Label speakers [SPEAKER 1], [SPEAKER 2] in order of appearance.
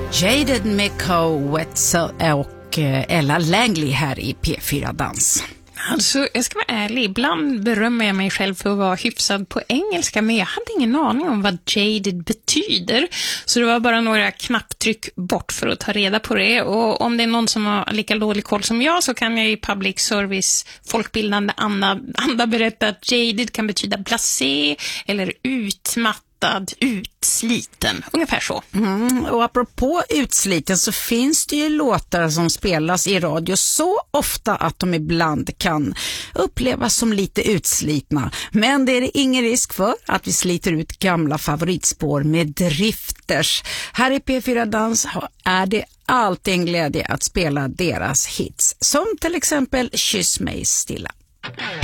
[SPEAKER 1] Jaded med Coe Wetzel och Ella Langley här i P4 Dans.
[SPEAKER 2] Alltså, jag ska vara ärlig. Ibland berömmer jag mig själv för att vara hyfsad på engelska, men jag hade ingen aning om vad jaded betyder. Så det var bara några knapptryck bort för att ta reda på det. Och om det är någon som har lika dålig koll som jag, så kan jag i public service folkbildande anda berätta att jaded kan betyda blasé eller utmattad, utsliten, ungefär så.
[SPEAKER 1] Och apropå utsliten så finns det ju låtar som spelas i radio så ofta att de ibland kan upplevas som lite utslitna. Men det är det ingen risk för att vi sliter ut gamla favoritspår med drifters. Här i P4 Dans är det alltid en glädje att spela deras hits, som till exempel Kyss mig stilla.